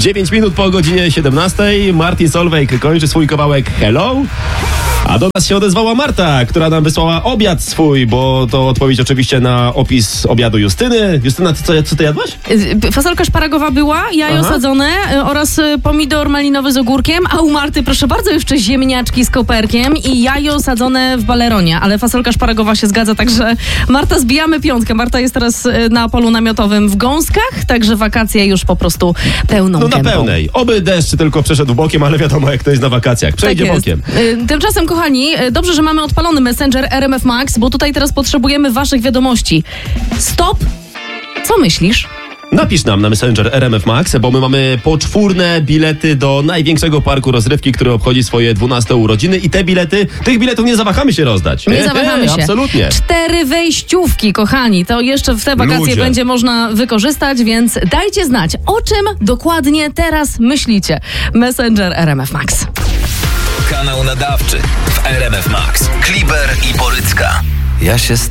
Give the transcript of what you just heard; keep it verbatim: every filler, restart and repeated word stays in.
dziewięć minut po godzinie siedemnastej. Martin Solveig kończy swój kawałek Hello. A do nas się odezwała Marta, która nam wysłała obiad swój, bo to odpowiedź oczywiście na opis obiadu Justyny. Justyna, ty co, co ty jadłaś? Fasolka szparagowa była, jajo Aha. sadzone oraz pomidor malinowy z ogórkiem, a u Marty, proszę bardzo, jeszcze ziemniaczki z koperkiem i jajo sadzone w baleronie, ale fasolka szparagowa się zgadza, także Marta, zbijamy piątkę. Marta jest teraz na polu namiotowym w Gąskach, także wakacje już po prostu pełną No na gębą. pełnej. Oby deszcz tylko przeszedł bokiem, ale wiadomo jak to jest na wakacjach. Przejdzie Tak bokiem. jest. Tymczasem, kochani, dobrze, że mamy odpalony Messenger R M F Max, bo tutaj teraz potrzebujemy waszych wiadomości. Stop! Co myślisz? Napisz nam na Messenger R M F Max, bo my mamy poczwórne bilety do największego parku rozrywki, który obchodzi swoje dwunaste urodziny i te bilety, tych biletów nie zawahamy się rozdać. Nie zawahamy się. Absolutnie. Cztery wejściówki, kochani. To jeszcze w te wakacje Ludzie. będzie można wykorzystać, więc dajcie znać, o czym dokładnie teraz myślicie. Messenger R M F Max. Kanał nadawczy w R M F Max. Kliber i Borycka. Ja się